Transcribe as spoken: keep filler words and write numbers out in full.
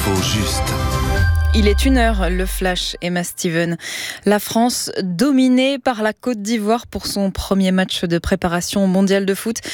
L'info juste. Il est une heure, le flash, Emma Steven. La France dominée par la Côte d'Ivoire pour son premier match de préparation au mondial de foot.